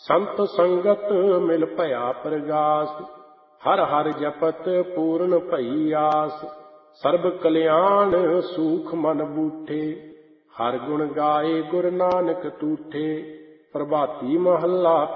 ਸੰਤ ਸੰਗਤ ਮਿਲ ਭਇਆ ਪ੍ਰਗਾਸ, ਹਰ ਹਰ ਜਪਤ ਪੂਰਨ ਭਈ ਆਸ। ਸਰਬ ਕਲਿਆਣ ਸੂਖ ਮਨ ਬੂਠੇ, ਹਰ ਗੁਣ ਗਾਏ ਗੁਰ ਨਾਨਕ ਤੂਠੇ। ਪ੍ਰਭਾਤੀ ਮਹੱਲਾ